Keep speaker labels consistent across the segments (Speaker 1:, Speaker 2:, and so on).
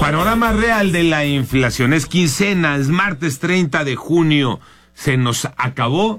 Speaker 1: Panorama real de la inflación. Es quincena, es martes 30 de junio. Se nos acabó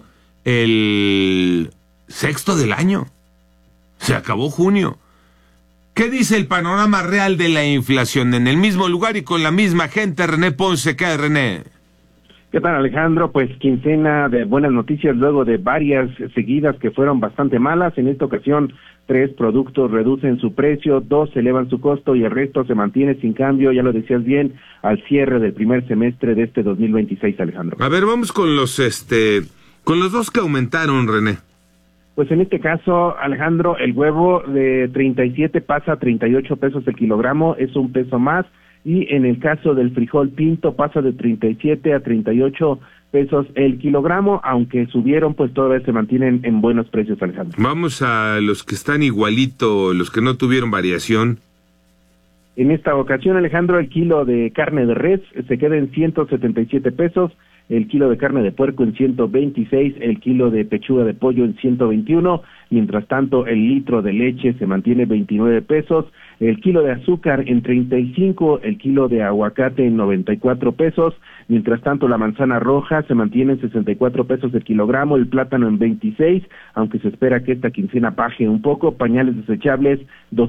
Speaker 1: el sexto del año. Se acabó junio. ¿Qué dice el panorama real de la inflación? En el mismo lugar y con la misma gente, René Ponce. ¿Qué hay, René?
Speaker 2: ¿Qué tal, Alejandro? Pues quincena de buenas noticias luego de varias seguidas que fueron bastante malas. En esta ocasión, 3 productos reducen su precio, 2 elevan su costo y el resto se mantiene sin cambio, ya lo decías bien, al cierre del primer semestre de este 2026, Alejandro.
Speaker 1: A ver, vamos con los dos que aumentaron, René.
Speaker 2: Pues en este caso, Alejandro, el huevo de 37 pasa a 38 pesos el kilogramo, es un peso más. Y en el caso del frijol pinto pasa de 37 a 38 pesos el kilogramo, aunque subieron, pues todavía se mantienen en buenos precios, Alejandro.
Speaker 1: Vamos a los que están igualito, los que no tuvieron variación.
Speaker 2: En esta ocasión, Alejandro, el kilo de carne de res se queda en 177 pesos, el kilo de carne de puerco en 126, el kilo de pechuga de pollo en 121, mientras tanto el litro de leche se mantiene 29 pesos, el kilo de azúcar en 35, el kilo de aguacate en 94 pesos, mientras tanto la manzana roja se mantiene en 64 pesos el kilogramo, el plátano en 26, aunque se espera que esta quincena baje un poco, pañales desechables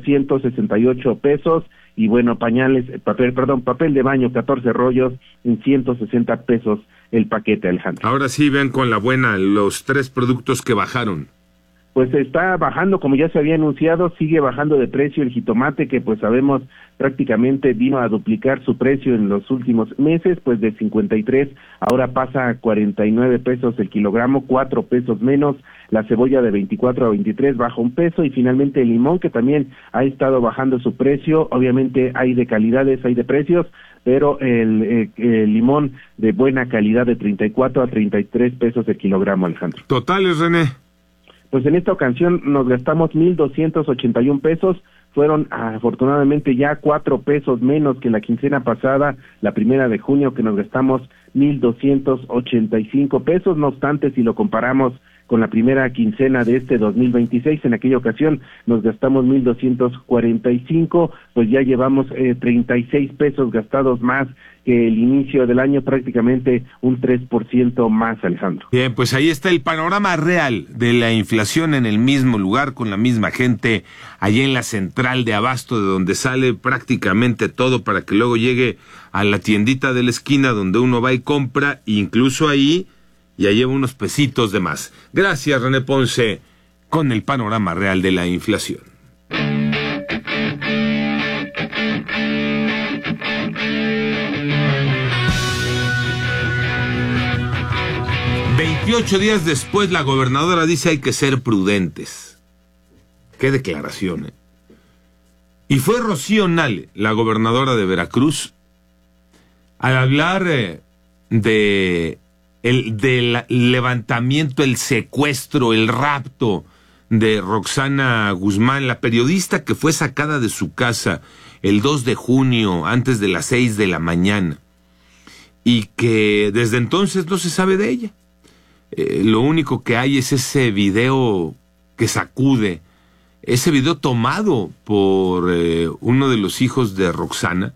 Speaker 2: 268 pesos, y bueno, papel de baño 14 rollos en 160 pesos el paquete, Alejandro.
Speaker 1: Ahora sí ven con la buena los 3 productos que bajaron.
Speaker 2: Pues está bajando, como ya se había anunciado, sigue bajando de precio el jitomate, que pues sabemos prácticamente vino a duplicar su precio en los últimos meses, pues de 53 ahora pasa a 49 pesos el kilogramo, 4 pesos menos. La cebolla de 24 a 23 baja un peso, y finalmente el limón, que también ha estado bajando su precio. Obviamente hay de calidades, hay de precios, pero el limón de buena calidad de 34 a 33 pesos el kilogramo, Alejandro.
Speaker 1: Totales, René.
Speaker 2: Pues en esta ocasión nos gastamos 1,281 pesos, fueron afortunadamente ya 4 pesos menos que la quincena pasada, la primera de junio, que nos gastamos 1,285 pesos, no obstante, si lo comparamos con la primera quincena de este 2026, en aquella ocasión nos gastamos 1,245, pues ya llevamos 36 pesos gastados más que el inicio del año, prácticamente un 3% más, Alejandro.
Speaker 1: Bien, pues ahí está el panorama real de la inflación en el mismo lugar, con la misma gente, allí en la central de abasto, de donde sale prácticamente todo para que luego llegue a la tiendita de la esquina donde uno va y compra, incluso ahí ya lleva unos pesitos de más. Gracias, René Ponce, con el panorama real de la inflación. ...28 días después, la gobernadora dice hay que ser prudentes. Qué declaración, ¿eh? Y fue Rocío Nale, la gobernadora de Veracruz, al hablar del levantamiento, el secuestro, el rapto de Roxana Guzmán, la periodista que fue sacada de su casa el 2 de junio, antes de las 6 de la mañana, y que desde entonces no se sabe de ella. Lo único que hay es ese video que sacude, ese video tomado por uno de los hijos de Roxana,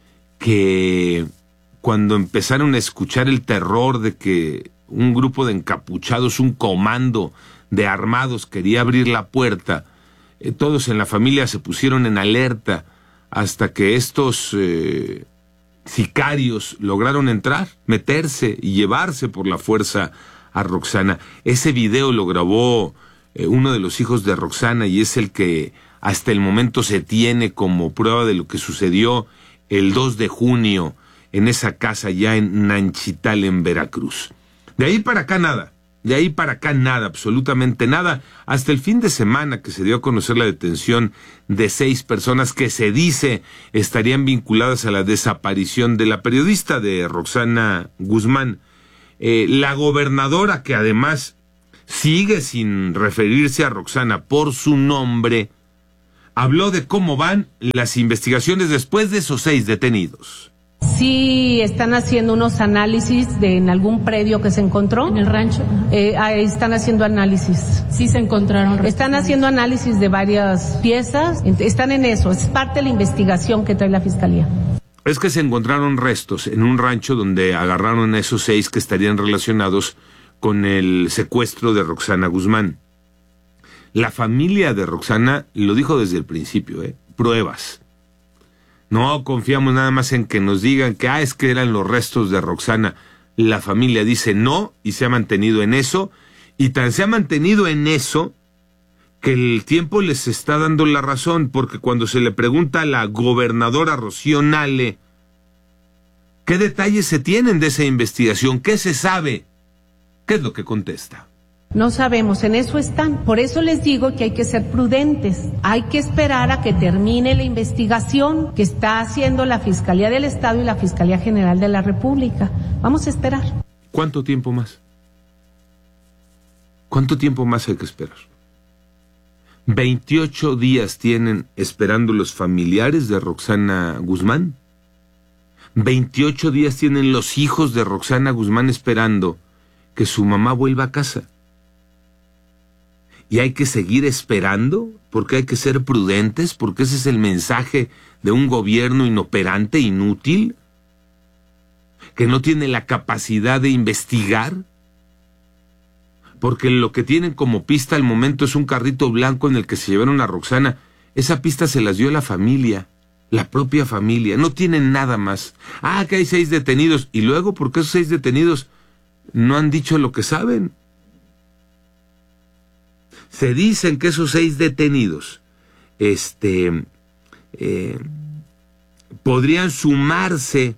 Speaker 1: que cuando empezaron a escuchar el terror de que un grupo de encapuchados, un comando de armados quería abrir la puerta, todos en la familia se pusieron en alerta hasta que estos sicarios lograron entrar, meterse y llevarse por la fuerza a Roxana. Ese video lo grabó uno de los hijos de Roxana y es el que hasta el momento se tiene como prueba de lo que sucedió el 2 de junio en esa casa ya en Nanchital, en Veracruz. De ahí para acá nada, absolutamente nada, hasta el fin de semana que se dio a conocer la detención de 6 personas que se dice estarían vinculadas a la desaparición de la periodista de Roxana Guzmán. La gobernadora, que además sigue sin referirse a Roxana por su nombre, habló de cómo van las investigaciones después de esos 6 detenidos.
Speaker 3: Sí, están haciendo unos análisis en algún predio que se encontró.
Speaker 4: ¿En el rancho?
Speaker 3: Ahí están haciendo análisis.
Speaker 4: Sí se encontraron.
Speaker 3: Están haciendo análisis de varias piezas. Están en eso. Es parte de la investigación que trae la Fiscalía.
Speaker 1: es que se encontraron restos en un rancho donde agarraron a esos 6 que estarían relacionados con el secuestro de Roxana Guzmán. La familia de Roxana lo dijo desde el principio, pruebas. No confiamos nada más en que nos digan que es que eran los restos de Roxana. La familia dice no y se ha mantenido en eso, y tan se ha mantenido en eso que el tiempo les está dando la razón, porque cuando se le pregunta a la gobernadora Rocío Nale ¿qué detalles se tienen de esa investigación? ¿Qué se sabe? ¿Qué es lo que contesta?
Speaker 3: No sabemos, en eso están. Por eso les digo que hay que ser prudentes. Hay que esperar a que termine la investigación que está haciendo la Fiscalía del Estado y la Fiscalía General de la República. Vamos a esperar.
Speaker 1: ¿Cuánto tiempo más? ¿Cuánto tiempo más hay que esperar? 28 días tienen esperando los familiares de Roxana Guzmán. 28 días tienen los hijos de Roxana Guzmán esperando que su mamá vuelva a casa. Y hay que seguir esperando, porque hay que ser prudentes, porque ese es el mensaje de un gobierno inoperante, inútil, que no tiene la capacidad de investigar, porque lo que tienen como pista al momento es un carrito blanco en el que se llevaron a Roxana. Esa pista se las dio la familia, la propia familia, no tienen nada más. Que hay 6 detenidos, y luego, ¿por qué esos 6 detenidos no han dicho lo que saben? Se dicen que esos 6 detenidos podrían sumarse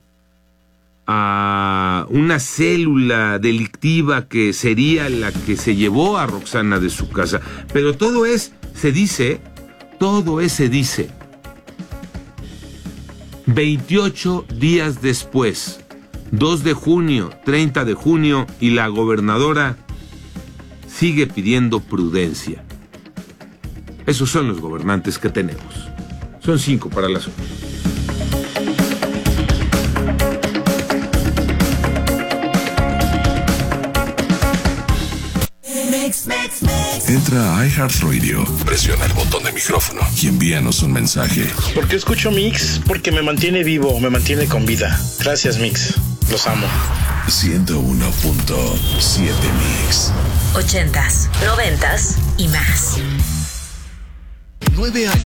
Speaker 1: a una célula delictiva que sería la que se llevó a Roxana de su casa. Pero todo se dice. 28 días después, 2 de junio, 30 de junio, y la gobernadora sigue pidiendo prudencia. Esos son los gobernantes que tenemos. Son 5 para las 8.
Speaker 4: Entra a iHeartRadio, presiona el botón de micrófono y envíanos un mensaje.
Speaker 5: ¿Por qué escucho Mix? Porque me mantiene vivo, me mantiene con vida. Gracias, Mix. Los amo.
Speaker 4: 101.7 Mix.
Speaker 6: 80s, 90s y más.
Speaker 4: 9 años